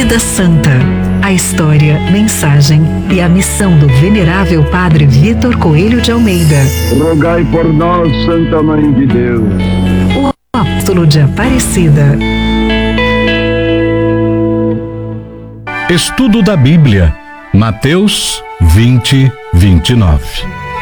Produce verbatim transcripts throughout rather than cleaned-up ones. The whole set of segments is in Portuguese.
Vida Santa. A história, mensagem e a missão do venerável Padre Vitor Coelho de Almeida. Rogai por nós, Santa Mãe de Deus. O apóstolo de Aparecida. Estudo da Bíblia, Mateus vinte, vinte e nove.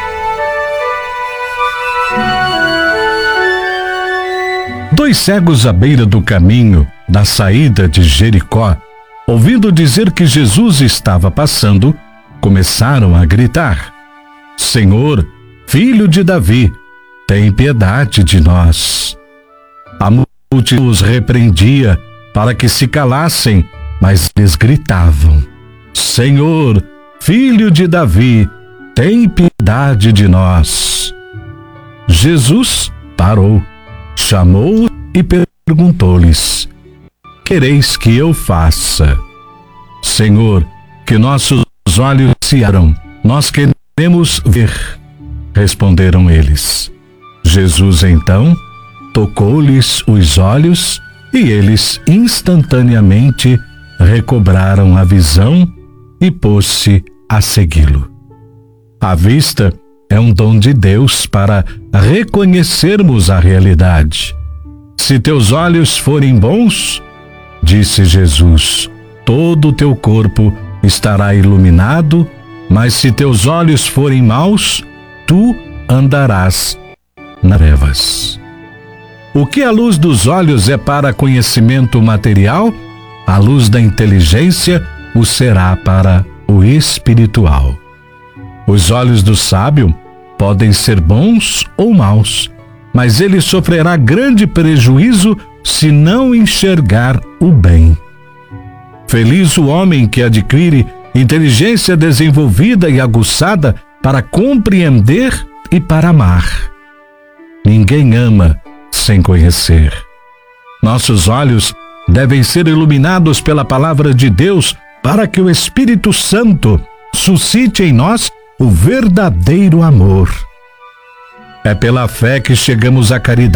Dois cegos à beira do caminho, da saída de Jericó, ouvindo dizer que Jesus estava passando, começaram a gritar: Senhor, filho de Davi, tem piedade de nós. A multidão os repreendia para que se calassem, mas eles gritavam: Senhor, filho de Davi, tem piedade de nós. Jesus parou, chamou-os e perguntou-lhes: Quereis que eu faça? Senhor, que nossos olhos se abram, nós queremos ver. Responderam eles. Jesus então tocou-lhes os olhos e eles instantaneamente recobraram a visão e pôs-se a segui-lo. A vista é um dom de Deus para reconhecermos a realidade. Se teus olhos forem bons, disse Jesus, todo o teu corpo estará iluminado, mas se teus olhos forem maus, tu andarás nas trevas. O que a luz dos olhos é para conhecimento material, a luz da inteligência o será para o espiritual. Os olhos do sábio podem ser bons ou maus, mas ele sofrerá grande prejuízo se não enxergar o bem. Feliz o homem que adquire inteligência desenvolvida e aguçada para compreender e para amar. Ninguém ama sem conhecer. Nossos olhos devem ser iluminados pela palavra de Deus para que o Espírito Santo suscite em nós o verdadeiro amor. É pela fé que chegamos à caridade.